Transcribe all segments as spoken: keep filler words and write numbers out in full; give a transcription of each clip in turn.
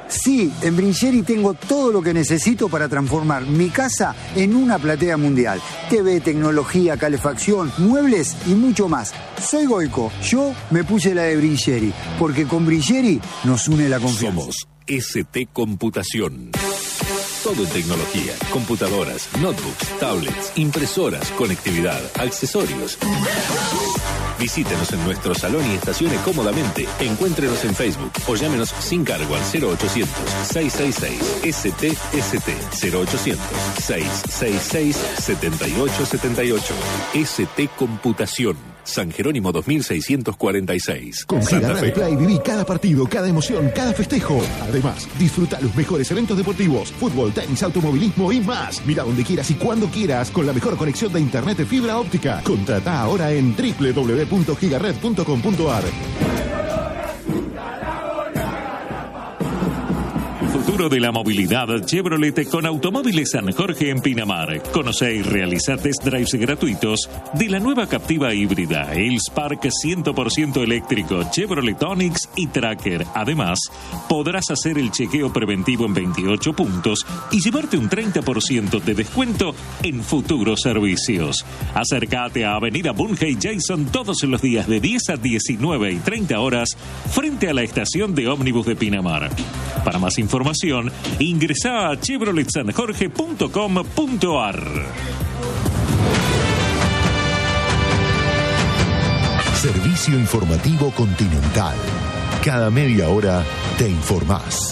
Sí, en Bringeri tengo todo lo que necesito para transformar mi casa en una platea mundial. T V, tecnología, calefacción, muebles y mucho más. Soy Goico, yo me puse la de Bringeri, porque con Bringeri nos une la confianza. Somos S T Computación. Todo en tecnología, computadoras, notebooks, tablets, impresoras, conectividad, accesorios. Visítenos en nuestro salón y estacione cómodamente. Encuéntrenos en Facebook o llámenos sin cargo al cero ochocientos, seiscientos sesenta y seis S T S T cero ochocientos, seiscientos sesenta y seis, setenta y ocho setenta y ocho. S T Computación. San Jerónimo dos mil seiscientos cuarenta y seis. Con Giga Play viví cada partido, cada emoción, cada festejo. Además, disfruta los mejores eventos deportivos, fútbol, tenis, automovilismo y más. Mira donde quieras y cuando quieras con la mejor conexión de internet de fibra óptica. Contrata ahora en doble u doble u doble u punto gigared punto com punto a r. Futuro de la movilidad Chevrolet con Automóviles San Jorge en Pinamar. Conocé y realiza test drives gratuitos de la nueva Captiva híbrida, el Spark cien por ciento eléctrico, Chevrolet Onix y Tracker. Además, podrás hacer el chequeo preventivo en veintiocho puntos y llevarte un treinta por ciento de descuento en futuros servicios. Acércate a Avenida Bunge Jason todos los días de diez a diecinueve y treinta horas frente a la estación de ómnibus de Pinamar. Para más información, ingresa a chevrolet san jorge punto com punto a r. Servicio Informativo Continental. Cada media hora te informás.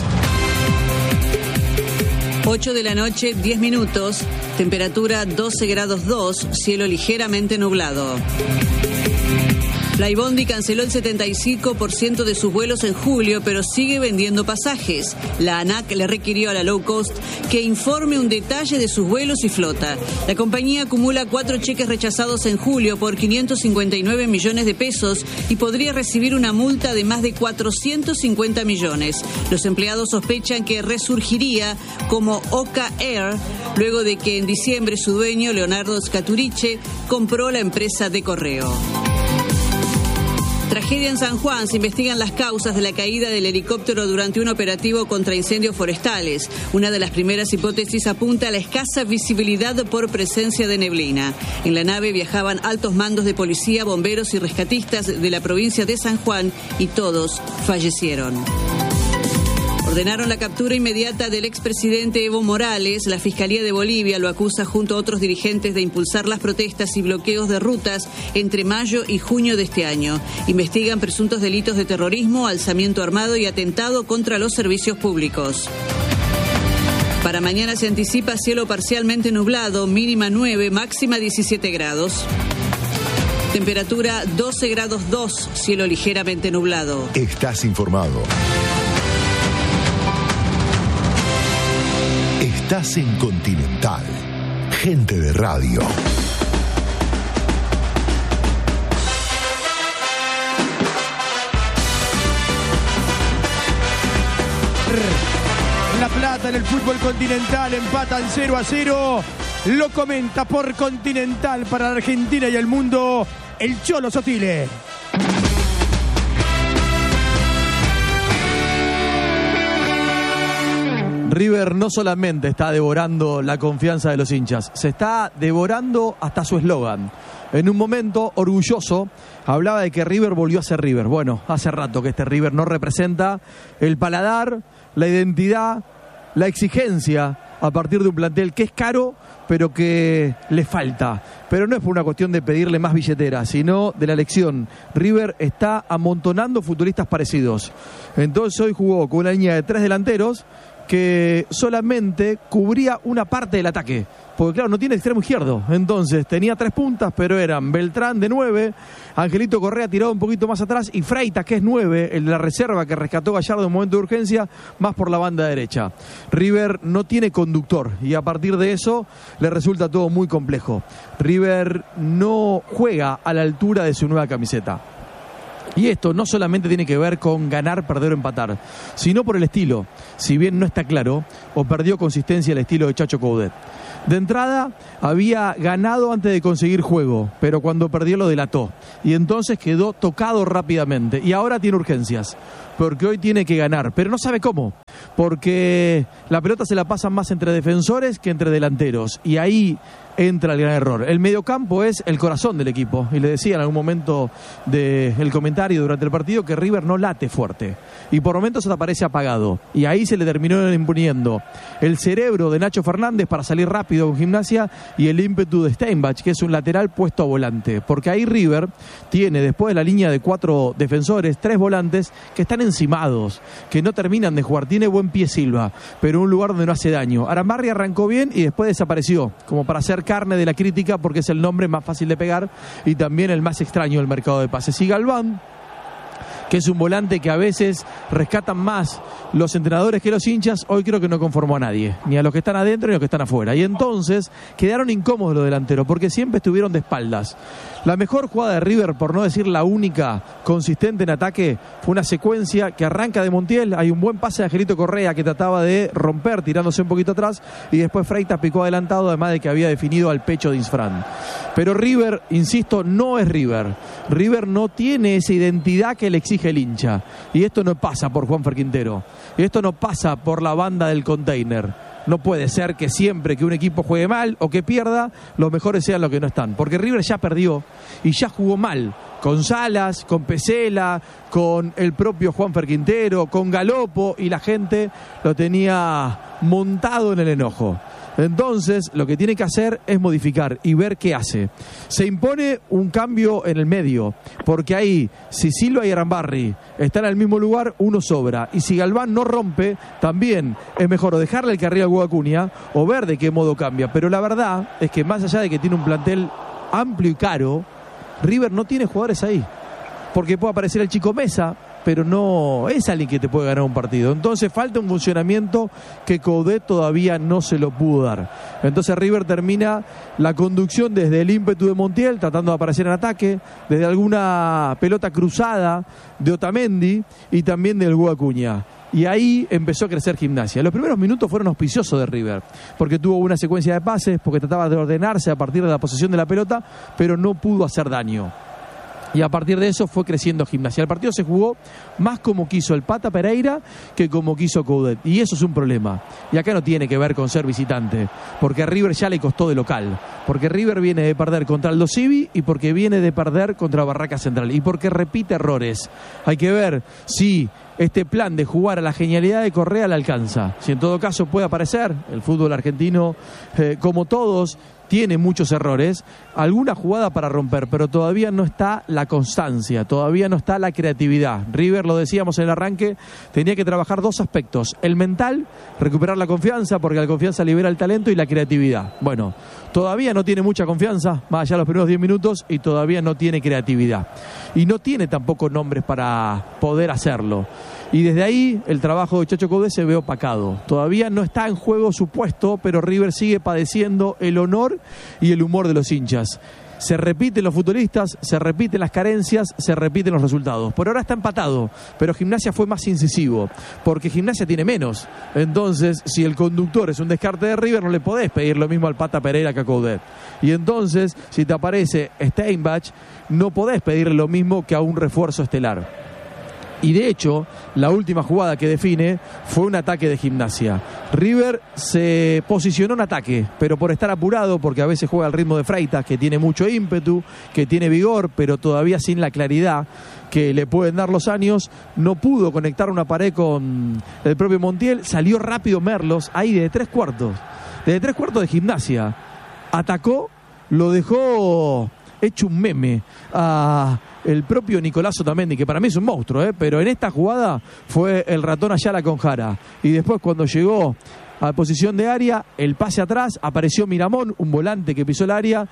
ocho de la noche, diez minutos. Temperatura doce grados dos. Cielo ligeramente nublado. Flybondi canceló el setenta y cinco por ciento de sus vuelos en julio, pero sigue vendiendo pasajes. La ANAC le requirió a la low cost que informe un detalle de sus vuelos y flota. La compañía acumula cuatro cheques rechazados en julio por quinientos cincuenta y nueve millones de pesos y podría recibir una multa de más de cuatrocientos cincuenta millones. Los empleados sospechan que resurgiría como Oka Air luego de que en diciembre su dueño, Leonardo Scaturice, compró la empresa de correo. Tragedia en San Juan. Se investigan las causas de la caída del helicóptero durante un operativo contra incendios forestales. Una de las primeras hipótesis apunta a la escasa visibilidad por presencia de neblina. En la nave viajaban altos mandos de policía, bomberos y rescatistas de la provincia de San Juan y todos fallecieron. Ordenaron la captura inmediata del expresidente Evo Morales. La Fiscalía de Bolivia lo acusa junto a otros dirigentes de impulsar las protestas y bloqueos de rutas entre mayo y junio de este año. Investigan presuntos delitos de terrorismo, alzamiento armado y atentado contra los servicios públicos. Para mañana se anticipa cielo parcialmente nublado, mínima nueve, máxima diecisiete grados. Temperatura doce grados dos, cielo ligeramente nublado. Estás informado. Estás en Continental. Gente de radio. La Plata en el fútbol continental empatan cero a cero. Lo comenta por Continental para la Argentina y el mundo el Cholo Sotile. River no solamente está devorando la confianza de los hinchas, se está devorando hasta su eslogan. En un momento orgulloso hablaba de que River volvió a ser River. Bueno, hace rato que este River no representa el paladar, la identidad, la exigencia a partir de un plantel que es caro, pero que le falta. Pero no es por una cuestión de pedirle más billetera, sino de la elección. River está amontonando futbolistas parecidos. Entonces hoy jugó con una línea de tres delanteros que solamente cubría una parte del ataque, porque claro, no tiene extremo izquierdo. Entonces tenía tres puntas, pero eran Beltrán de nueve, Angelito Correa tirado un poquito más atrás y Freitas, que es nueve, el de la reserva que rescató Gallardo en un momento de urgencia, más por la banda derecha. River no tiene conductor y a partir de eso le resulta todo muy complejo. River no juega a la altura de su nueva camiseta. Y esto no solamente tiene que ver con ganar, perder o empatar, sino por el estilo. Si bien no está claro, o perdió consistencia el estilo de Chacho Coudet. De entrada, había ganado antes de conseguir juego, pero cuando perdió lo delató. Y entonces quedó tocado rápidamente. Y ahora tiene urgencias, porque hoy tiene que ganar, pero no sabe cómo. porque la pelota se la pasan más entre defensores que entre delanteros, y ahí entra el gran error. El mediocampo es el corazón del equipo, y le decía en algún momento del comentario durante el partido que River no late fuerte, y por momentos se aparece apagado, y ahí se le terminó imponiendo el cerebro de Nacho Fernández para salir rápido con Gimnasia y el ímpetu de Steinbach, que es un lateral puesto a volante, porque ahí River tiene, después de la línea de cuatro defensores, tres volantes que están encimados, que no terminan de jugar. Tiene buen pie Silva, pero en un lugar donde no hace daño. Arambarri arrancó bien y después desapareció, como para hacer carne de la crítica, porque es el nombre más fácil de pegar y también el más extraño del mercado de pases. Y Galván, que es un volante que a veces rescatan más los entrenadores que los hinchas, hoy creo que no conformó a nadie, ni a los que están adentro ni a los que están afuera, y entonces quedaron incómodos los delanteros porque siempre estuvieron de espaldas. La mejor jugada de River, por no decir la única consistente en ataque, fue una secuencia que arranca de Montiel. Hay un buen pase de Angelito Correa que trataba de romper tirándose un poquito atrás, y después Freitas picó adelantado, además de que había definido al pecho de Insfran. Pero River, insisto, no es River. River no tiene esa identidad que le exige el hincha, y esto no pasa por Juanfer Quintero, y esto no pasa por la banda del container. No puede ser que siempre que un equipo juegue mal o que pierda, los mejores sean los que no están, porque River ya perdió y ya jugó mal, con Salas, con Pesela, con el propio Juanfer Quintero, con Galopo, y la gente lo tenía montado en el enojo. Entonces, lo que tiene que hacer es modificar y ver qué hace. Se impone un cambio en el medio, porque ahí, si Silva y Arambarri están en el mismo lugar, uno sobra. Y si Galván no rompe, también es mejor o dejarle el carril a Hugo Acuña o ver de qué modo cambia. Pero la verdad es que más allá de que tiene un plantel amplio y caro, River no tiene jugadores ahí. Porque puede aparecer el Chico Mesa, pero no es alguien que te puede ganar un partido. Entonces falta un funcionamiento que Coudet todavía no se lo pudo dar. Entonces River termina la conducción desde el ímpetu de Montiel, tratando de aparecer en ataque, desde alguna pelota cruzada de Otamendi y también del Hugo Acuña. Y ahí empezó a crecer Gimnasia. Los primeros minutos fueron auspiciosos de River, porque tuvo una secuencia de pases, porque trataba de ordenarse a partir de la posesión de la pelota, pero no pudo hacer daño. Y a partir de eso fue creciendo Gimnasia. El partido se jugó más como quiso el Pata Pereira que como quiso Coudet. Y eso es un problema. Y acá no tiene que ver con ser visitante, porque a River ya le costó de local. Porque River viene de perder contra Aldo Civi y porque viene de perder contra Barraca Central. Y porque repite errores. Hay que ver si este plan de jugar a la genialidad de Correa le alcanza. Si en todo caso puede aparecer, el fútbol argentino, eh, como todos, tiene muchos errores, alguna jugada para romper, pero todavía no está la constancia, todavía no está la creatividad. River, lo decíamos en el arranque, tenía que trabajar dos aspectos: el mental, recuperar la confianza, porque la confianza libera el talento, y la creatividad. Bueno, todavía no tiene mucha confianza, más allá de los primeros diez minutos, y todavía no tiene creatividad. Y no tiene tampoco nombres para poder hacerlo. Y desde ahí el trabajo de Chacho Coudet se ve opacado. Todavía no está en juego su puesto, pero River sigue padeciendo el honor y el humor de los hinchas. Se repiten los futbolistas, se repiten las carencias, se repiten los resultados. Por ahora está empatado, pero Gimnasia fue más incisivo, porque Gimnasia tiene menos. Entonces, si el conductor es un descarte de River, no le podés pedir lo mismo al Pata Pereira que a Coudet. Y entonces, si te aparece Steinbach, no podés pedirle lo mismo que a un refuerzo estelar. Y de hecho, la última jugada que define fue un ataque de Gimnasia. River se posicionó en ataque, pero por estar apurado, porque a veces juega al ritmo de Freitas, que tiene mucho ímpetu, que tiene vigor, pero todavía sin la claridad que le pueden dar los años, no pudo conectar una pared con el propio Montiel. Salió rápido Merlos, ahí desde tres cuartos, desde tres cuartos de Gimnasia. Atacó, lo dejó hecho un meme a el propio Nicolás Otamendi, que para mí es un monstruo, ¿eh? Pero en esta jugada fue el ratón Ayala con Jara. Y después, cuando llegó a posición de área, el pase atrás, apareció Miramón, un volante que pisó el área,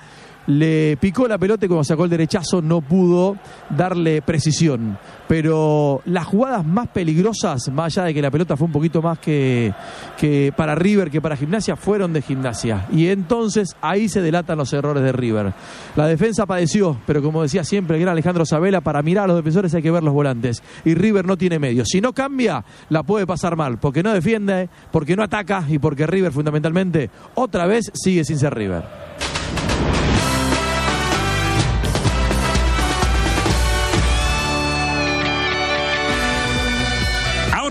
le picó la pelota y cuando sacó el derechazo no pudo darle precisión. Pero las jugadas más peligrosas, más allá de que la pelota fue un poquito más que, que para River que para Gimnasia, fueron de Gimnasia. Y entonces ahí se delatan los errores de River. La defensa padeció, pero como decía siempre el gran Alejandro Sabela, para mirar a los defensores hay que ver los volantes. Y River no tiene medios. Si no cambia, la puede pasar mal, porque no defiende, porque no ataca y porque River fundamentalmente otra vez sigue sin ser River. Informa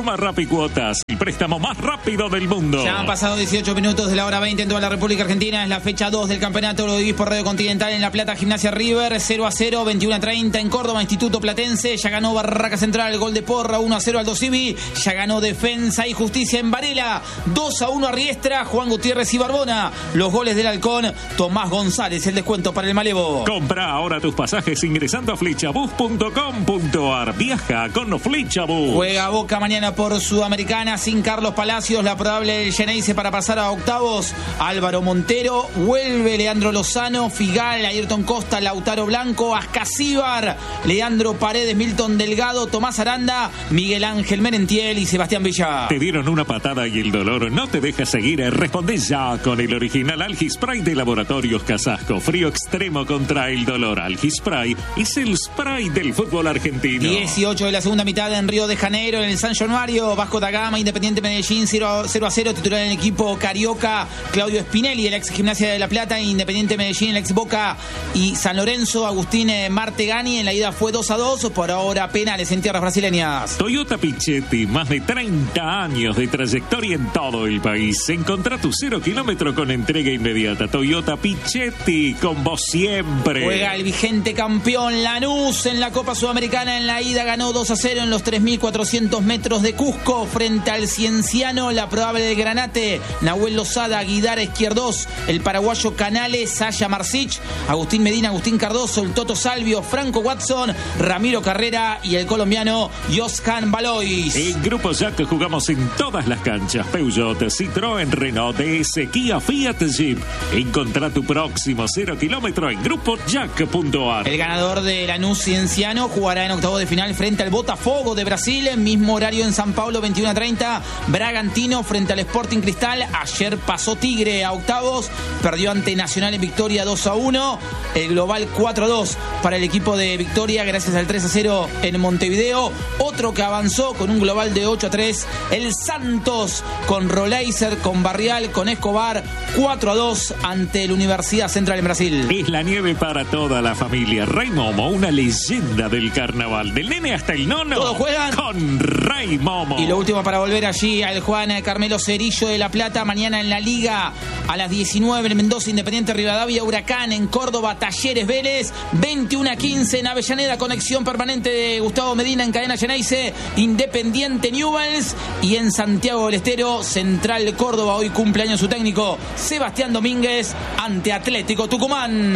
Informa Rapicuotas, el préstamo más rápido del mundo. Ya han pasado dieciocho minutos de la hora veinte en toda la República Argentina. Es la fecha dos del campeonato. Lo vivís por Radio Continental. En La Plata, Gimnasia River, cero a cero, veintiuno a treinta. En Córdoba, Instituto Platense. Ya ganó Barraca Central, gol de Porra, uno a cero Aldo Civi. Ya ganó Defensa y Justicia en Varela, dos a uno a Riestra, Juan Gutiérrez y Barbona. Los goles del Halcón, Tomás González, el descuento para el Malevo. Compra ahora tus pasajes ingresando a flechabus punto com punto ar. Viaja con Flechabus. Juega Boca mañana por Sudamericana sin Carlos Palacios, la probable del Geneise para pasar a octavos. Álvaro Montero, vuelve Leandro Lozano, Figal, Ayrton Costa, Lautaro Blanco, Ascasíbar, Leandro Paredes, Milton Delgado, Tomás Aranda, Miguel Ángel Merentiel y Sebastián Villa. ¿Te dieron una patada y el dolor no te deja seguir? Responde ya con el original Algispray de Laboratorios Casasco. Frío extremo contra el dolor. Algispray es el spray del fútbol argentino. dieciocho de la segunda mitad en Río de Janeiro, en el San Januario. Vasco da Gama, Independiente Medellín, cero a cero. Titular en el equipo carioca, Claudio Spinelli, el ex Gimnasia de La Plata. Independiente Medellín, el ex Boca y San Lorenzo, Agustín Martegani. En la ida fue dos a dos. Por ahora penales en tierras brasileñas. Toyota Pichetti, más de treinta años de trayectoria en todo el país. Encontrá tu cero kilómetro con entrega inmediata. Toyota Pichetti, con vos siempre. Juega el vigente campeón Lanús en la Copa Sudamericana. En la ida ganó dos a cero en los tres mil cuatrocientos metros de Cusco frente al Cienciano, la probable del Granate, Nahuel Lozada, Guidara Izquierdos, el paraguayo Canales, Saya Marcich, Agustín Medina, Agustín Cardoso, el Toto Salvio, Franco Watson, Ramiro Carrera y el colombiano Joscan Balois. En Grupo Jack jugamos en todas las canchas. Peugeot, Citroën, Renault, D S, Kia, Fiat, Jeep. Encontrá tu próximo cero kilómetro en grupo jack punto ar. El ganador de Lanús Cienciano jugará en octavo de final frente al Botafogo de Brasil, mismo horario en San Paulo, veintiuno a treinta. Bragantino frente al Sporting Cristal. Ayer pasó Tigre a octavos, perdió ante Nacional en Victoria dos a uno. El global cuatro a dos para el equipo de Victoria gracias al tres a cero en Montevideo. Otro que avanzó con un global de ocho a tres, el Santos, con Roleiser, con Barrial, con Escobar, cuatro a dos ante la Universidad Central en Brasil. Es la nieve para toda la familia. Rey Momo, una leyenda del carnaval. Del nene hasta el nono. Todos juegan con Rey Momo. Y lo último para volver allí al Juan Carmelo Cerillo de La Plata. Mañana en la Liga a las diecinueve en Mendoza, Independiente Rivadavia, Huracán. En Córdoba, Talleres Vélez, veintiuno a quince en Avellaneda. Conexión permanente de Gustavo Medina en cadena Geneise, Independiente Newells. Y en Santiago del Estero, Central Córdoba. Hoy cumpleaños su técnico Sebastián Domínguez ante Atlético Tucumán.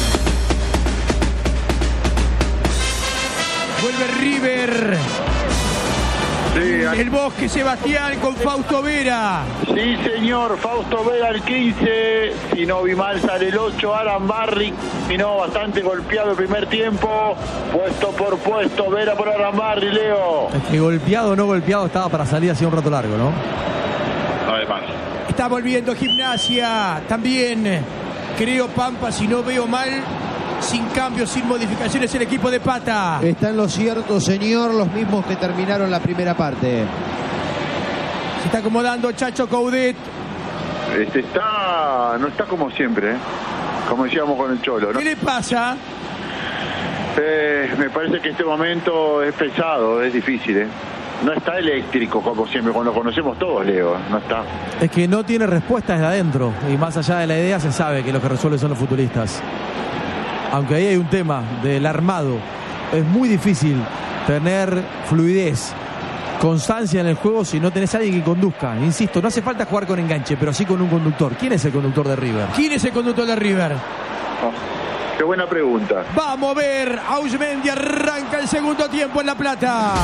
Vuelve River. Sí, el Bosque Sebastián con Fausto Vera. Sí, señor, Fausto Vera el quince. Si no vi mal, sale el ocho. Alan Barry vino bastante golpeado el primer tiempo. Puesto por puesto, Vera por Alan Barry, Leo. Es que golpeado o no golpeado estaba para salir hace un rato largo, ¿no? Además. Está volviendo Gimnasia. También, creo, Pampa, si no veo mal, sin cambios, sin modificaciones, el equipo de Pata. Está en lo cierto, señor, los mismos que terminaron la primera parte. Se está acomodando Chacho Coudet. Este está, no está como siempre, ¿eh? Como decíamos con el Cholo, ¿no? ¿Qué le pasa? Eh, me parece que este momento es pesado, es difícil, ¿eh? No está eléctrico como siempre, cuando lo conocemos todos, Leo, no está. Es que no tiene respuestas de adentro, y más allá de la idea se sabe que los que resuelven son los futuristas. Aunque ahí hay un tema del armado, es muy difícil tener fluidez, constancia en el juego si no tenés a alguien que conduzca. Insisto, no hace falta jugar con enganche, pero sí con un conductor. ¿Quién es el conductor de River? ¿Quién es el conductor de River? Oh, qué buena pregunta. Vamos a ver, Ausmendi arranca el segundo tiempo en La Plata.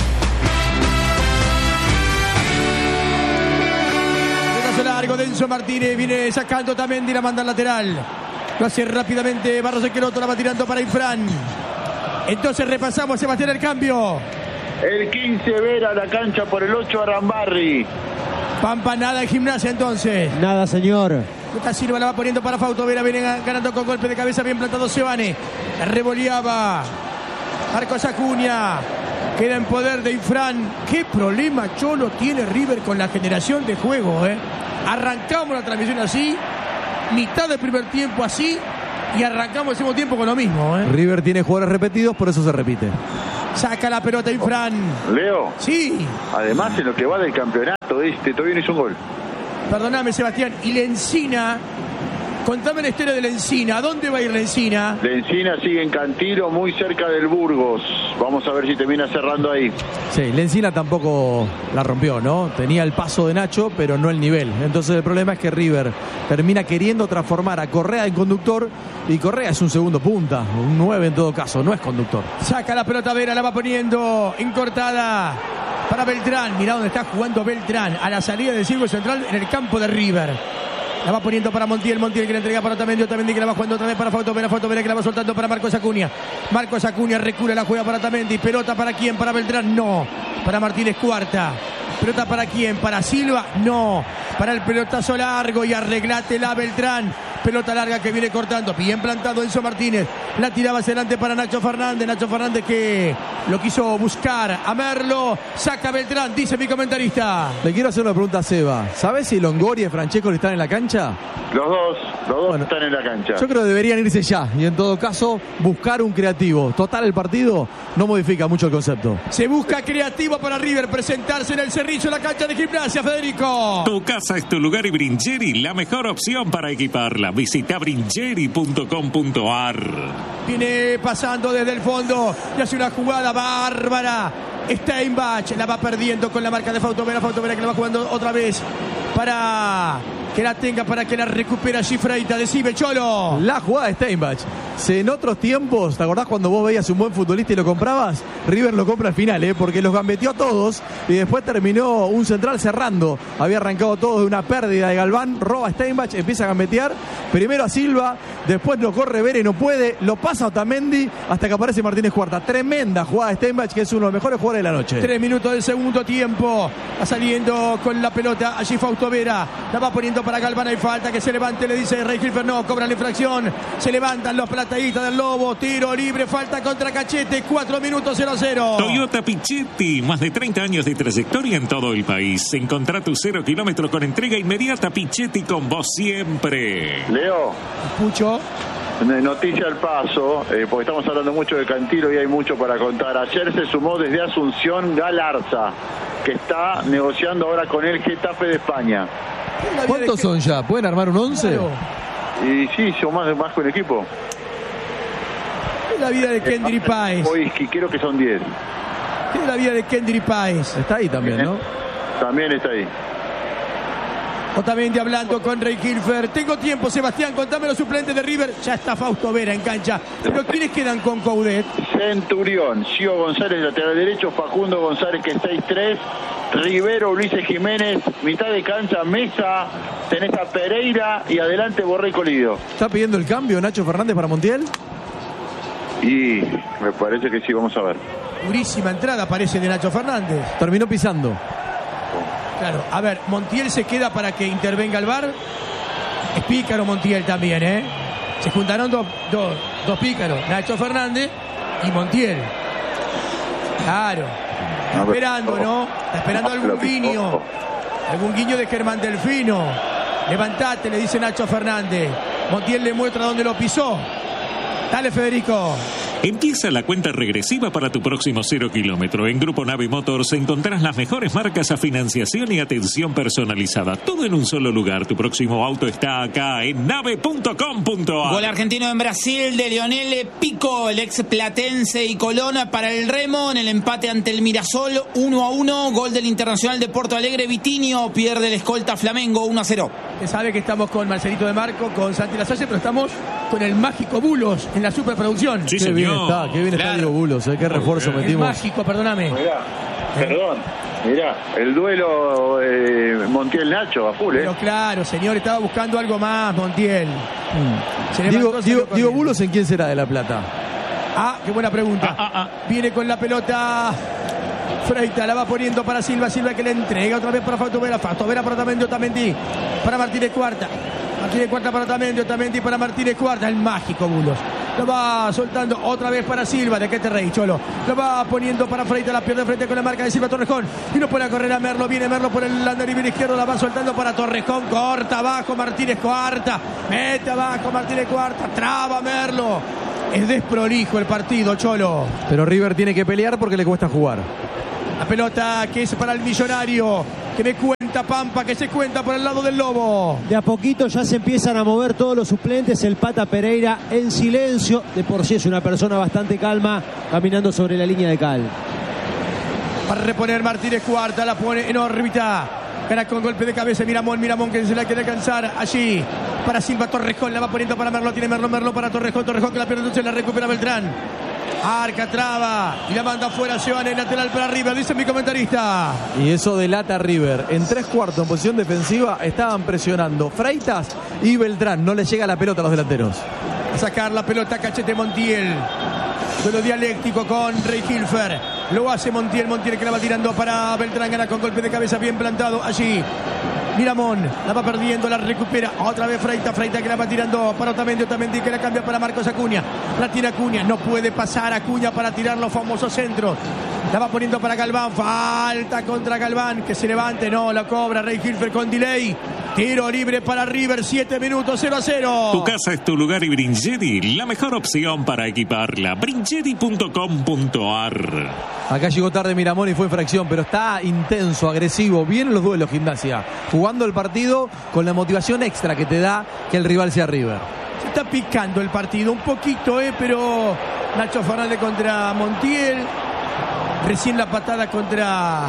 Repaso largo, Denso Martínez viene sacando también de la manda lateral. Lo hace rápidamente Barros Esqueloto, la va tirando para Infran. Entonces repasamos, Sebastián, el cambio. El quince Vera a la cancha por el ocho Arambarri. Pampa, nada en Gimnasia entonces. Nada, señor. Lucas Silva la va poniendo para Fausto Vera, viene ganando con golpe de cabeza, bien plantado Sebane. La revoleaba Marcos Acuña. Queda en poder de Infran. Qué problema, Cholo, tiene River con la generación de juego, ¿eh? Arrancamos la transmisión así, mitad del primer tiempo así, y arrancamos el segundo tiempo con lo mismo, ¿eh? River tiene jugadores repetidos, por eso se repite. Saca la pelota Infran. Leo. Sí. Además, en lo que va del campeonato este, todavía no hizo un gol. Perdóname, Sebastián. Y Lencina. Contame la historia de Lencina. ¿A dónde va a ir Lencina? Lencina sigue en Cantilo, muy cerca del Burgos. Vamos a ver si termina cerrando ahí. Sí, Lencina tampoco la rompió, ¿no? Tenía el paso de Nacho, pero no el nivel. Entonces el problema es que River termina queriendo transformar a Correa en conductor, y Correa es un segundo punta, un nueve en todo caso, no es conductor. Saca la pelota Vera, la va poniendo en cortada para Beltrán. Mirá dónde está jugando Beltrán, a la salida del círculo central en el campo de River. La va poniendo para Montiel, Montiel que le entrega para Otamendi, Otamendi que la va jugando otra vez para Fausto Vera, Fausto Vera que la va soltando para Marcos Acuña. Marcos Acuña recula la juega para Otamendi. Pelota para quién, para Beltrán, no. Para Martínez Cuarta. Pelota para quién, para Silva, no. Para el pelotazo largo y arreglátela Beltrán. Pelota larga que viene cortando, bien plantado Enzo Martínez. La tiraba hacia adelante para Nacho Fernández. Nacho Fernández que lo quiso buscar a Merlo. Saca Beltrán, dice mi comentarista. Le quiero hacer una pregunta a Seba. ¿Sabes si Longoria y Francesco están en la cancha? Los dos, los dos bueno, están en la cancha. Yo creo que deberían irse ya y en todo caso buscar un creativo. Total, el partido no modifica mucho el concepto. Se busca creativo para River presentarse en el Cerrillo, en la cancha de Gimnasia, Federico. Tu casa es tu lugar y Bringeri, la mejor opción para equiparla. Visita bringeri punto com punto ar. Viene pasando desde el fondo y hace una jugada bárbara. Steinbach la va perdiendo con la marca de Fausto Vera. Fausto Vera que la va jugando otra vez para que la tenga, para que la recupera Gifreita. Decime, Cholo. La jugada de Steinbach. Si en otros tiempos, ¿te acordás cuando vos veías un buen futbolista y lo comprabas? River lo compra al final, ¿eh? Porque los gambeteó a todos y después terminó un central cerrando. Había arrancado todo de una pérdida de Galván, roba a Steinbach, empieza a gambetear. Primero a Silva, después lo corre Vera y no puede, lo pasa a Otamendi hasta que aparece Martínez Cuarta. Tremenda jugada de Steinbach, que es uno de los mejores jugadores de la noche. Tres minutos del segundo tiempo. Va saliendo con la pelota allí Fausto Vera. La va poniendo para Galván, hay falta, que se levante, le dice Rey Hilfer, no, cobran la infracción. Se levantan los plateístas del Lobo, tiro libre, falta contra Cachete, cuatro minutos, cero a cero. Toyota Pichetti, más de treinta años de trayectoria en todo el país. Encontrá tu cero kilómetros con entrega inmediata. Pichetti, con vos siempre. Leo. Escucho. Noticia al paso, eh, porque estamos hablando mucho de Cantilo y hay mucho para contar. Ayer se sumó desde Asunción Galarza, que está negociando ahora con el Getafe de España. ¿Cuántos son ya? ¿Pueden armar un once? Claro. Y sí, son más, más con el equipo. ¿Qué es la vida de Kendry Páez? Hoy creo que son diez. ¿Qué es la vida de Kendry Páez? Está ahí también, ¿no? También está ahí. Otamendi hablando con Rey Hilfer. Tengo tiempo, Sebastián, contame los suplentes de River. Ya está Fausto Vera en cancha. ¿Pero quiénes quedan con Coudet? Centurión, Gio González, lateral derecho, Facundo González, que es seis tres, Rivero, Ulises Jiménez, mitad de cancha, Mesa, tenés a Pereira y adelante Borré y Colidio. ¿Está pidiendo el cambio Nacho Fernández para Montiel? Y me parece que sí, vamos a ver. Durísima entrada parece de Nacho Fernández. Terminó pisando. Claro, a ver, Montiel se queda para que intervenga el V A R. Es pícaro Montiel también, ¿eh? Se juntaron dos, dos, dos pícaros, Nacho Fernández y Montiel. Claro. Está esperando, ¿no? Está esperando algún guiño. Algún guiño de Germán Delfino. Levantate, le dice Nacho Fernández. Montiel le muestra dónde lo pisó. Dale, Federico. Empieza la cuenta regresiva para tu próximo cero kilómetro. En Grupo Nave Motors encontrarás las mejores marcas a financiación y atención personalizada. Todo en un solo lugar. Tu próximo auto está acá en nave punto com punto ar. Gol argentino en Brasil de Lionel Pico, el ex Platense y Colón para el Remo en el empate ante el Mirasol uno a uno. Gol del Internacional de Porto Alegre, Vitinho, pierde el escolta Flamengo uno a cero. Usted sabe que estamos con Marcelito de Marco, con Santi Lasalle, pero estamos con el mágico Bulos en la superproducción. Sí, qué bien está, qué bien claro. Está Diego Bulos, ¿eh? Qué refuerzo el metimos. Mágico, perdóname. Mirá, perdón, mirá, el duelo eh, Montiel-Nacho a full, ¿eh? Pero claro, señor, estaba buscando algo más, Montiel. Mm. Diego, Diego, Diego Bulos, ¿en quién será de La Plata? Ah, qué buena pregunta. Ah, ah, ah. Viene con la pelota Freita, la va poniendo para Silva, Silva que le entrega otra vez para Fausto Vera, Fausto Vera para Otamendi, Otamendi para Martínez Cuarta, Martínez Cuarta para Otamendi, Otamendi para Martínez Cuarta, el mágico Bulos. Lo va soltando otra vez para Silva, ¿de qué te reí, Cholo? Lo va poniendo para Freita, la pierde frente con la marca de Silva Torrejón, y no puede correr a Merlo, viene Merlo por el lateral izquierdo, la va soltando para Torrejón, corta abajo Martínez Cuarta, mete abajo Martínez Cuarta, traba Merlo. Es desprolijo el partido, Cholo. Pero River tiene que pelear porque le cuesta jugar. La pelota que es para el Millonario, que me cuenta Pampa, que se cuenta por el lado del Lobo. De a poquito ya se empiezan a mover todos los suplentes. El Pata Pereira en silencio. De por sí es una persona bastante calma, caminando sobre la línea de cal. Para reponer Martínez Cuarta, la pone en órbita. Gana con golpe de cabeza Miramón, Miramón que se la quiere alcanzar allí. Para Silva, Torrejón la va poniendo para Merlo, tiene Merlo, Merlo para Torrejón, Torrejón que la pierde, entonces la recupera Beltrán. Arca, traba y la manda afuera Giovanni, lateral para River, dice mi comentarista. Y eso delata a River. En tres cuartos, en posición defensiva, estaban presionando Freitas y Beltrán. No le llega la pelota a los delanteros. A sacar la pelota Cachete Montiel. Duelo dialéctico con Rey Hilfer. Lo hace Montiel, Montiel que la va tirando para Beltrán, gana con golpe de cabeza bien plantado allí. Miramón la va perdiendo, la recupera otra vez Freita, Freita que la va tirando para Otamendi, Otamendi que la cambia para Marcos Acuña, la tira Acuña, no puede pasar Acuña para tirar los famosos centros, la va poniendo para Galván, falta contra Galván, que se levante, no, la cobra Rey Hilfer con delay, tiro libre para River, siete minutos, cero a cero. Tu casa es tu lugar y Bringetti, la mejor opción para equiparla, bringetti punto com punto a r. Acá llegó tarde Miramón y fue infracción, pero está intenso, agresivo, bien en los duelos Gimnasia, jugando el partido con la motivación extra que te da que el rival sea River. Se está picando el partido un poquito, eh, pero Nacho Fernández contra Montiel, recién la patada contra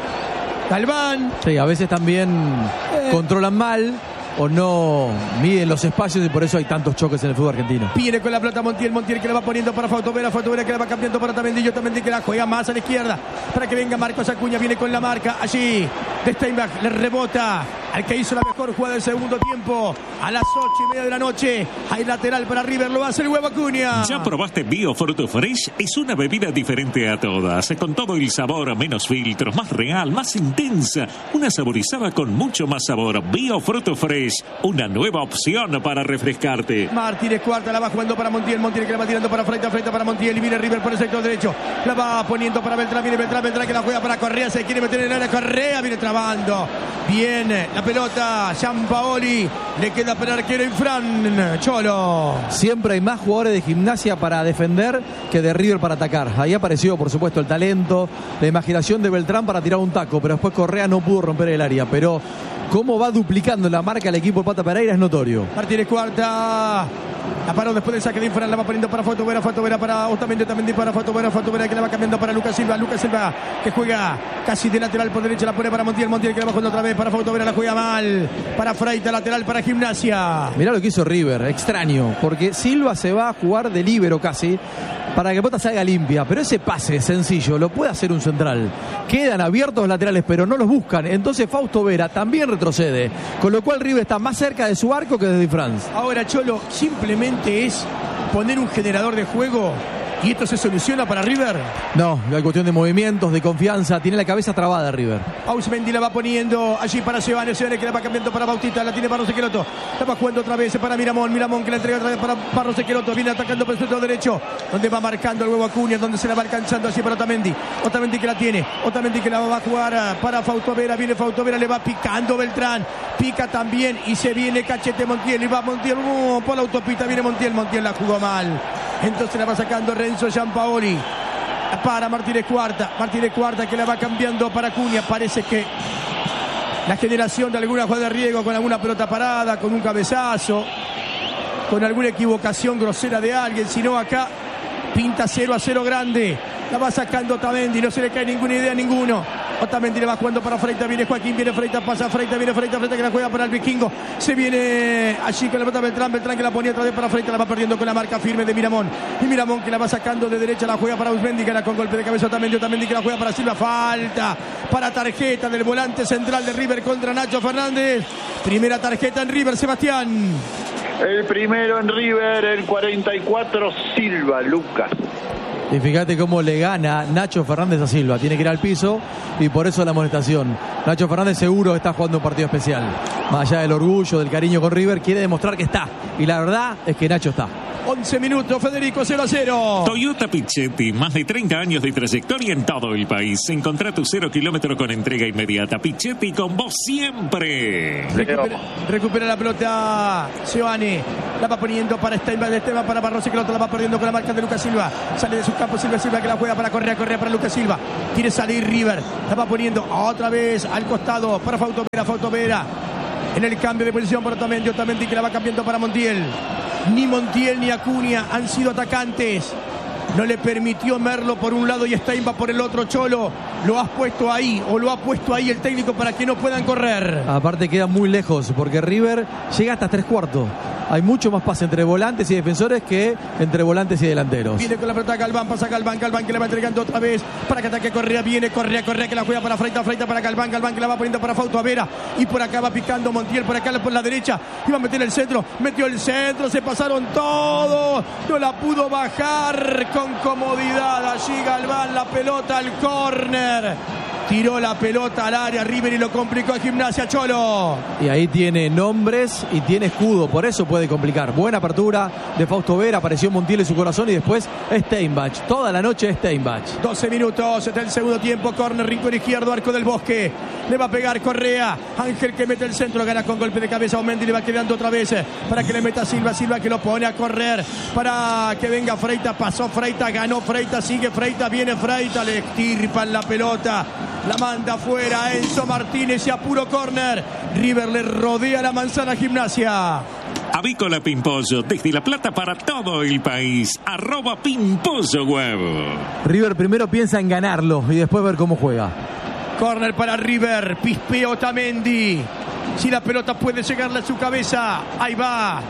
Galván. Sí, a veces también eh. controlan mal o no miden los espacios y por eso hay tantos choques en el fútbol argentino. Viene con la pelota Montiel, Montiel que la va poniendo para Fautovera, Fautovera que la va cambiando para Otamendi, Otamendi que la juega más a la izquierda para que venga Marcos Acuña, viene con la marca allí de Steinbach, le rebota al que hizo la mejor jugada del segundo tiempo a las ocho y media de la noche. Hay lateral para River, lo hace el huevo Acuña. ¿Ya probaste Biofruto Fresh? Es una bebida diferente a todas, con todo el sabor, menos filtros, más real, más intensa, una saborizada con mucho más sabor. Biofruto Fresh, una nueva opción para refrescarte. Martínez Cuarta la va jugando para Montiel, Montiel que la va tirando para Freita, Freita para Montiel y viene River por el sector derecho, la va poniendo para Beltrán, viene Beltrán, Beltrán que la juega para Correa, se quiere meter en el área, Correa viene trabando, bien la pelota, Gianpaoli, le queda para el arquero Infran, Cholo. Siempre hay más jugadores de Gimnasia para defender que de River para atacar. Ahí apareció, por supuesto, el talento, la imaginación de Beltrán para tirar un taco, pero después Correa no pudo romper el área. Pero cómo va duplicando la marca el equipo de Pata Pereira es notorio. Martínez Cuarta la paró después del saque de Infran, la va poniendo para Fautovera, Fautovera para Otamendi, Otamendi para Fautovera, Fautovera que la va cambiando para Lucas Silva, Lucas Silva que juega casi de lateral por derecha, la pone para Montiel, Montiel que la va jugando otra vez para Fautovera, la juega mal, para Freita, lateral para Gimnasia. Mirá lo que hizo River, extraño, porque Silva se va a jugar de líbero casi, para que la pelota salga limpia, pero ese pase sencillo lo puede hacer un central. Quedan abiertos los laterales, pero no los buscan, entonces Fausto Vera también retrocede, con lo cual River está más cerca de su arco que de Di Franz. Ahora, Cholo, simplemente es poner un generador de juego y esto se soluciona para River. No, hay cuestión de movimientos, de confianza, tiene la cabeza trabada River. Ausmendi la va poniendo allí para Giovanni, Giovanni que la va cambiando para Bautista, la tiene Barros Esqueloto, la va jugando otra vez para Miramón, Miramón que la entrega otra vez para Barros Esqueloto, viene atacando por el centro derecho, donde va marcando el huevo Acuña, donde se la va alcanzando así para Otamendi, Otamendi que la tiene, Otamendi que la va a jugar para Fausto Vera, viene Fausto Vera, le va picando Beltrán, pica también y se viene Cachete Montiel, y va Montiel, uh, por la autopista viene Montiel, Montiel la jugó mal, entonces la va sacando Renzo Gianpaoli para Martínez Cuarta, Martínez Cuarta que la va cambiando para Acuña, parece que la generación de alguna jugada de riesgo con alguna pelota parada, con un cabezazo, con alguna equivocación grosera de alguien, sino acá pinta cero a cero grande, la va sacando Otamendi, no se le cae ninguna idea a ninguno. Otamendi le va jugando para Freita, viene Joaquín, viene Freita, pasa Freita, viene Freita, Freita que la juega para el vikingo, se viene allí con la pelota Beltrán, Beltrán que la ponía otra vez para Freita, la va perdiendo con la marca firme de Miramón, y Miramón que la va sacando de derecha, la juega para Ausmendi, que la con golpe de cabeza Otamendi, Otamendi que la juega para Silva, falta para tarjeta del volante central de River contra Nacho Fernández, primera tarjeta en River, Sebastián. El primero en River, el cuarenta y cuatro, Silva, Lucas. Y fíjate cómo le gana Nacho Fernández a Silva. Tiene que ir al piso y por eso la amonestación. Nacho Fernández seguro está jugando un partido especial. Más allá del orgullo, del cariño con River, quiere demostrar que está. Y la verdad es que Nacho está. once minutos, Federico, cero a cero. Toyota Pichetti, más de treinta años de trayectoria en todo el país. Encontrá tu cero kilómetro con entrega inmediata. Pichetti con vos siempre. Recupera, recupera la pelota Giovanni. La va poniendo para Steinbach, Esteban para Barroso, que la otra la va perdiendo con la marca de Lucas Silva. Sale de su campo Silva, Silva que la juega para Correa, Correa para Lucas Silva. Quiere salir River. La va poniendo otra vez al costado para Fausto Vera, Fausto Vera. En el cambio de posición por Otamendi, Otamendi que la va cambiando para Montiel. Ni Montiel ni Acuña han sido atacantes. No le permitió Merlo por un lado y Steinbach por el otro. Cholo, lo has puesto ahí o lo ha puesto ahí el técnico para que no puedan correr. Aparte queda muy lejos porque River llega hasta tres cuartos. Hay mucho más pase entre volantes y defensores que entre volantes y delanteros. Viene con la pelota Galván, pasa Galván, Galván que le va entregando otra vez para que ataque Correa. Viene Correa, Correa que la juega para Freita, Freita para Galván, Galván que la va poniendo para Fausto Vera. Y por acá va picando Montiel, por acá por la derecha. Iba a meter el centro, metió el centro, se pasaron todos. No la pudo bajar con comodidad. Allí Galván, la pelota al córner. Tiró la pelota al área River y lo complicó a Gimnasia, Cholo. Y ahí tiene nombres y tiene escudo, por eso puede complicar. Buena apertura de Fausto Vera, apareció Montiel en su corazón y después Steinbach. Toda la noche Steinbach. doce minutos del segundo tiempo, córner, rincón izquierdo, Arco del Bosque. Le va a pegar Correa. Ángel que mete el centro, gana con golpe de cabeza. Aumendi le va quedando otra vez para que le meta Silva. Silva que lo pone a correr para que venga Freita. Pasó Freita, ganó Freita, sigue Freita, viene Freita, le extirpan la pelota. La manda afuera Enzo Martínez y a puro córner. River le rodea la manzana a Gimnasia. Avícola Pimpollo, desde La Plata para todo el país. Arroba Pimpollo Web. River primero piensa en ganarlo y después ver cómo juega. Córner para River, pispea Otamendi. Si la pelota puede llegarle a su cabeza, ahí va.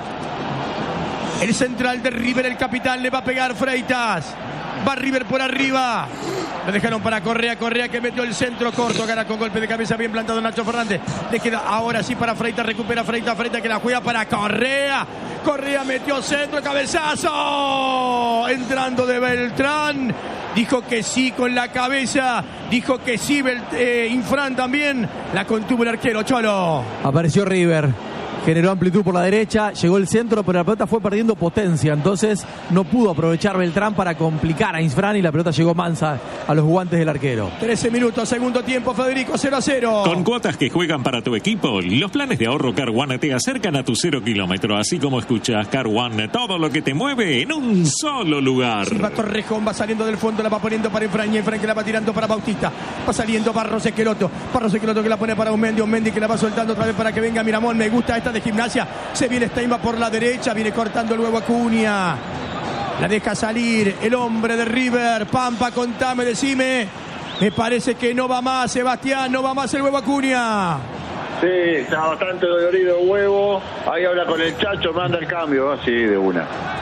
El central de River, el capitán, le va a pegar Freitas. Va River por arriba. Lo dejaron para Correa, Correa que metió el centro corto, gana con golpe de cabeza bien plantado Nacho Fernández. Le queda ahora sí para Freitas, recupera Freitas, Freitas que la juega para Correa. Correa metió centro, cabezazo. Entrando de Beltrán. Dijo que sí con la cabeza. Dijo que sí Belt eh, Infran también. La contuvo el arquero, Cholo. Apareció River. Generó amplitud por la derecha, llegó el centro, pero la pelota fue perdiendo potencia. Entonces no pudo aprovechar Beltrán para complicar a Infran y la pelota llegó mansa a los guantes del arquero. trece minutos, segundo tiempo, Federico, cero a cero. Con cuotas que juegan para tu equipo, los planes de ahorro Car One te acercan a tu cero kilómetro. Así como escuchas, Car One, todo lo que te mueve en un solo lugar. Silva Torrejón va saliendo del fondo, la va poniendo para Infran y Infran que la va tirando para Bautista. Va saliendo Barros Esqueloto, Barros Esqueloto que la pone para Aumendi, Aumendi que la va soltando otra vez para que venga Miramón. Me gusta esta de Gimnasia. Se viene Steinbach por la derecha, viene cortando el huevo Acuña. La deja salir el hombre de River. Pampa, contame, decime. Me parece que no va más, Sebastián, no va más el huevo Acuña. Sí, está bastante dolorido huevo. Ahí habla con el Chacho, manda el cambio, así de una.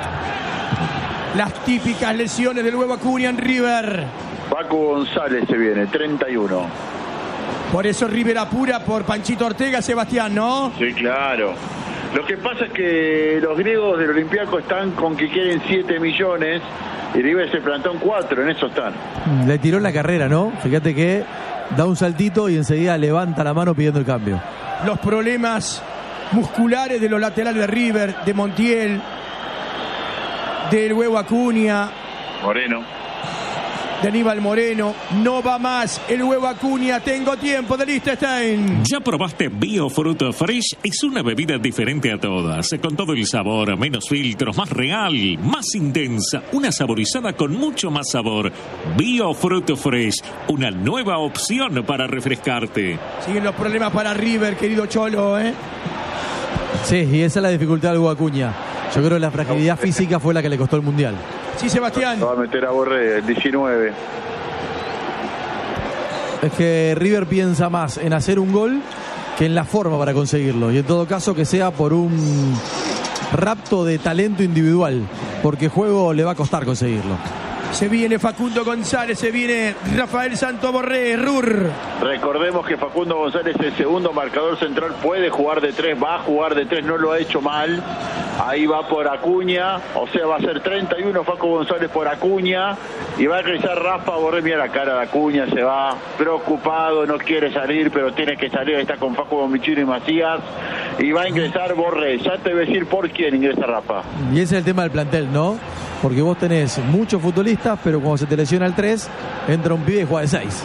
Las típicas lesiones del huevo Acuña en River. Paco González se viene, treinta y uno. Por eso River apura por Panchito Ortega, Sebastián, ¿no? Sí, claro. Lo que pasa es que los griegos del Olympiacos están con que quieren siete millones y River se plantó en cuatro, en eso están. Le tiró en la carrera, ¿no? Fíjate que da un saltito y enseguida levanta la mano pidiendo el cambio. Los problemas musculares de los laterales de River, de Montiel, del huevo Acuña. Moreno. De Aníbal Moreno, no va más el huevo Acuña, tengo tiempo de Liechtenstein. ¿Ya probaste Biofruto Fresh? Es una bebida diferente a todas, con todo el sabor, menos filtros, más real, más intensa, una saborizada con mucho más sabor. Biofruto Fresh, una nueva opción para refrescarte. Siguen los problemas para River, querido Cholo, ¿eh? Sí, y esa es la dificultad del huevo Acuña. Yo creo que la fragilidad física fue la que le costó el Mundial. Sí, Sebastián. Va a meter a Borré, el diecinueve. Es que River piensa más en hacer un gol que en la forma para conseguirlo. Y en todo caso que sea por un rapto de talento individual. Porque juego le va a costar conseguirlo. Se viene Facundo González, se viene Rafael Santoborré, Rur. Recordemos que Facundo González, el segundo marcador central, puede jugar de tres, va a jugar de tres, no lo ha hecho mal. Ahí va por Acuña, o sea, va a ser treinta y uno Facu González por Acuña. Y va a ingresar Rafa Borré, mira la cara de Acuña, se va preocupado, no quiere salir, pero tiene que salir, está con Facu Bomichino y Macías. Y va a ingresar Borré, ya te voy a decir por quién ingresa Rafa. Y ese es el tema del plantel, ¿no? Porque vos tenés muchos futbolistas, pero cuando se te lesiona el tres, entra un pibe y juega de seis.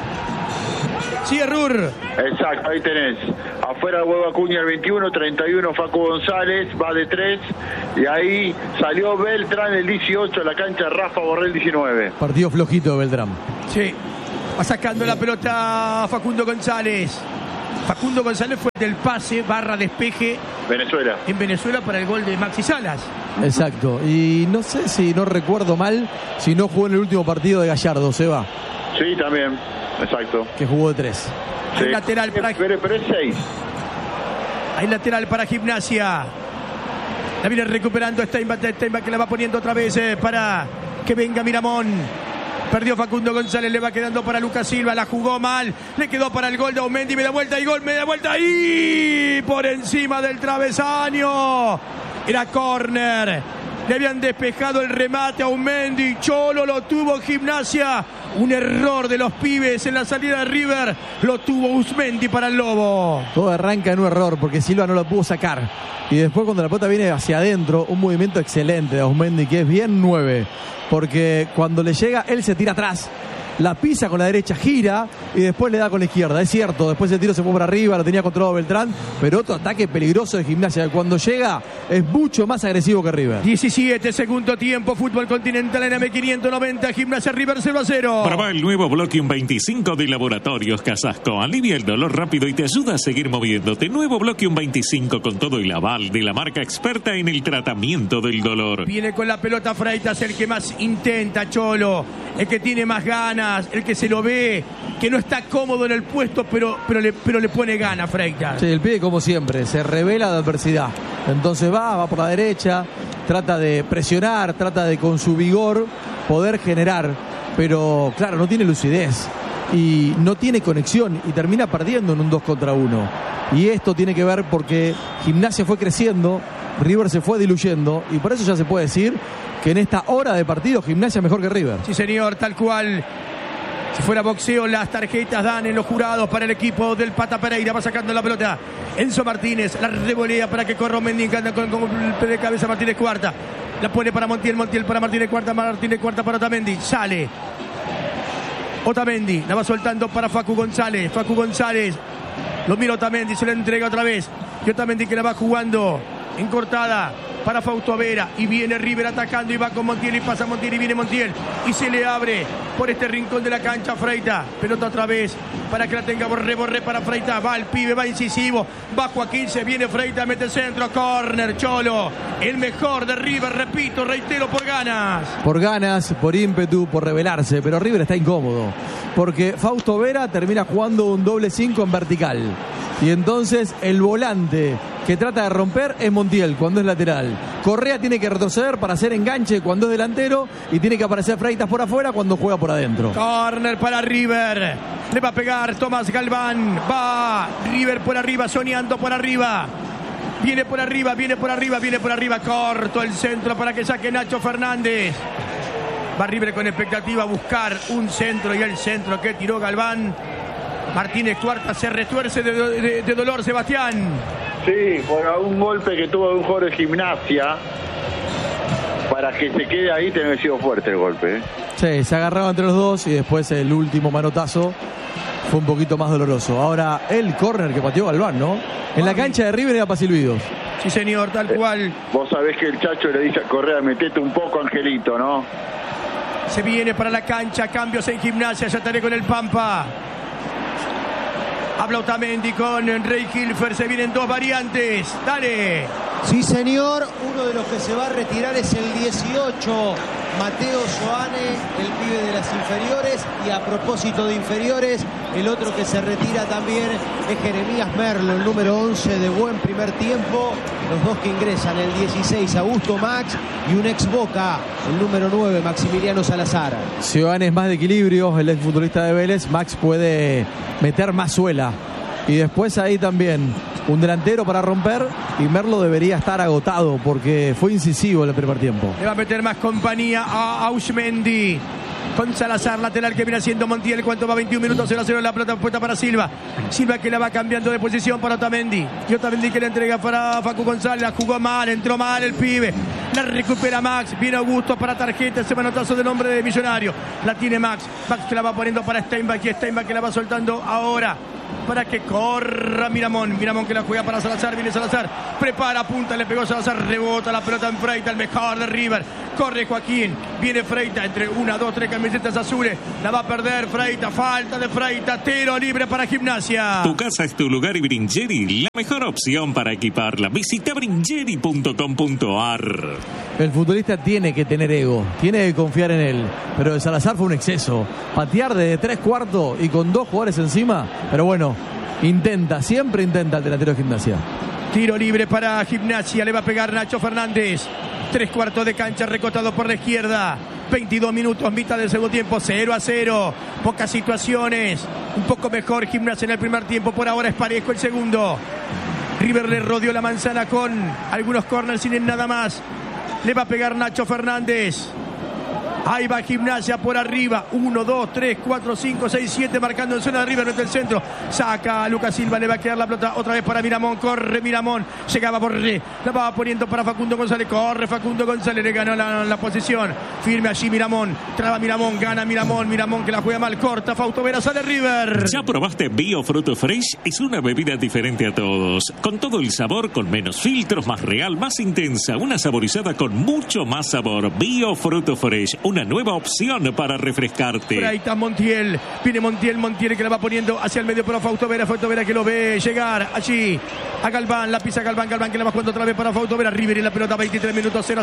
Sigue Rur. Exacto, ahí tenés. Afuera huevo Acuña el veintiuno, treinta y uno Facu González, va de tres. Y ahí salió Beltrán el dieciocho, la cancha Rafa Borré el diecinueve. Partido flojito de Beltrán. Sí. Va sacando la pelota Facundo González. Facundo González fue del pase barra despeje Venezuela. En Venezuela para el gol de Maxi Salas. Exacto. Y no sé si no recuerdo mal, si no jugó en el último partido de Gallardo, Seba. Sí, también. Exacto. Que jugó de tres. Sí. Hay lateral para... Pero, pero es seis. Hay lateral para Gimnasia. La viene recuperando Steinbach, Steinbach que la va poniendo otra vez eh, para que venga Miramón. Perdió Facundo González, le va quedando para Lucas Silva, la jugó mal, le quedó para el gol de Aumendi, me da vuelta y gol, me da vuelta y por encima del travesaño. Era córner. Le habían despejado el remate a Aumendi, Cholo lo tuvo Gimnasia. Un error de los pibes en la salida de River, lo tuvo Usmendi para el Lobo. Todo arranca en un error porque Silva no lo pudo sacar. Y después cuando la pelota viene hacia adentro, un movimiento excelente de Usmendi que es bien nueve. Porque cuando le llega, él se tira atrás, la pisa con la derecha, gira y después le da con la izquierda. Es cierto, después el tiro se fue para arriba, lo tenía controlado Beltrán, pero otro ataque peligroso de Gimnasia. Cuando llega es mucho más agresivo que River. diecisiete, segundo tiempo, fútbol continental en M quinientos noventa, Gimnasia River cero a cero. Probá el nuevo Bloquium veinticinco de Laboratorios Casasco. Alivia el dolor rápido y te ayuda a seguir moviéndote. Nuevo Bloquium veinticinco con todo el aval de la marca experta en el tratamiento del dolor. Viene con la pelota Freitas, el que más intenta, Cholo, el que tiene más ganas, el que se lo ve, que no está cómodo en el puesto, pero, pero, le, pero le pone ganas Freitas. Sí, el pibe como siempre, se revela de adversidad. Entonces va, va por la derecha, trata de presionar, trata de con su vigor poder generar, pero claro, no tiene lucidez y no tiene conexión y termina perdiendo en un dos contra uno. Y esto tiene que ver porque Gimnasia fue creciendo, River se fue diluyendo y por eso ya se puede decir que en esta hora de partido Gimnasia es mejor que River. Sí, señor, tal cual. Si fuera boxeo, las tarjetas dan en los jurados para el equipo del Pata Pereira. Va sacando la pelota Enzo Martínez, la revolea para que corra Mendy, anda con, con el de cabeza Martínez Cuarta. La pone para Montiel, Montiel para Martínez Cuarta, Martínez Cuarta para Otamendi. Sale Otamendi, la va soltando para Facu González. Facu González, lo mira Otamendi, se la entrega otra vez. Y Otamendi que la va jugando en cortada para Fausto Vera, y viene River atacando y va con Montiel y pasa Montiel y viene Montiel y se le abre por este rincón de la cancha Freitas, pelota otra vez para que la tenga Borré, Borré para Freitas, va el pibe, va incisivo, va Joaquín, se viene Freitas, mete el centro, córner, Cholo, el mejor de River, repito, reitero, por ganas. Por ganas, por ímpetu, por rebelarse, pero River está incómodo, porque Fausto Vera termina jugando un doble cinco en vertical. Y entonces el volante que trata de romper es Montiel cuando es lateral. Correa tiene que retroceder para hacer enganche cuando es delantero y tiene que aparecer Freitas por afuera cuando juega por adentro. Corner para River. Le va a pegar Tomás Galván. Va River por arriba, soñando por arriba. Viene por arriba, viene por arriba, viene por arriba. Corto el centro para que saque Nacho Fernández. Va River con expectativa a buscar un centro y el centro que tiró Galván. Martínez Cuarta se retuerce de, de, de dolor, Sebastián. Sí, por un golpe que tuvo de un jugador de Gimnasia. Para que se quede ahí, tiene que haber sido fuerte el golpe. ¿eh? Sí, se agarraba entre los dos y después el último manotazo fue un poquito más doloroso. Ahora el córner que pateó Galván, ¿no? En la cancha de River era para Silvidos. Sí, señor, tal cual. Eh, vos sabés que el Chacho le dice a Correa, metete un poco, Angelito, ¿no? Se viene para la cancha, cambios en Gimnasia, ya estaré con el Pampa. Habla Otamendi con Rey Hilfer, se vienen dos variantes. Dale. Sí, señor. Uno de los que se va a retirar es el dieciocho, Mateo Soane, el pibe de las inferiores. Y a propósito de inferiores, el otro que se retira también es Jeremías Merlo, el número once de buen primer tiempo. Los dos que ingresan, el dieciséis, Augusto Max, y un ex Boca, el número nueve, Maximiliano Salazar. Soane es más de equilibrio, el ex futbolista de Vélez. Max puede meter más suela. Y después ahí también un delantero para romper, y Merlo debería estar agotado porque fue incisivo en el primer tiempo. Le va a meter más compañía a Aushmendi. Con Salazar, lateral que viene haciendo Montiel. ¿Cuánto va? veintiún minutos, cero a cero. La pelota puesta para Silva. Silva que la va cambiando de posición para Otamendi. Y Otamendi que la entrega para Facu González. La jugó mal, entró mal el pibe. La recupera Max. Viene Augusto para tarjeta. Ese manotazo del hombre de Millonario. La tiene Max. Max que la va poniendo para Steinbach. Y Steinbach que la va soltando ahora para que corra Miramón. Miramón que la juega para Salazar. Viene Salazar. Prepara, punta, le pegó Salazar. Rebota la pelota en Freita, el mejor de River. Corre Joaquín. Viene Freita entre una, dos, tres camisetas azules. La va a perder Freita. Falta de Freita. Tiro libre para Gimnasia. Tu casa es tu lugar y Bringeri, la mejor opción para equiparla. Visita bringeri punto com punto ar. El futbolista tiene que tener ego, tiene que confiar en él. Pero de Salazar fue un exceso. Patear de tres cuartos y con dos jugadores encima. Pero bueno, intenta, siempre intenta el delantero de Gimnasia. Tiro libre para Gimnasia. Le va a pegar Nacho Fernández. Tres cuartos de cancha recostado por la izquierda. veintidós minutos, mitad del segundo tiempo. cero a cero. Pocas situaciones. Un poco mejor Gimnasia en el primer tiempo. Por ahora es parejo el segundo. River le rodeó la manzana con algunos corners sin nada más. Le va a pegar Nacho Fernández. Ahí va Gimnasia por arriba. uno, dos, tres, cuatro, cinco, seis, siete. Marcando en zona de River, desde el centro. Saca a Lucas Silva. Le va a quedar la pelota otra vez para Miramón. Corre Miramón. Llegaba Borré. La va poniendo para Facundo González. Corre Facundo González. Le ganó la, la posición. Firme allí Miramón. Traba Miramón. Gana Miramón. Miramón que la juega mal. Corta Fausto Vera. Sale River. ¿Ya probaste Bio Fruto Fresh? Es una bebida diferente a todos. Con todo el sabor, con menos filtros, más real, más intensa. Una saborizada con mucho más sabor. Bio Fruto Fresh. Una nueva opción para refrescarte. Freita Montiel. Viene Montiel. Montiel que la va poniendo hacia el medio para Fausto Vera. Fausto Vera que lo ve llegar allí a Galván. La pisa Galván. Galván que la va jugando otra vez para Fausto Vera. River y la pelota. veintitrés minutos. cero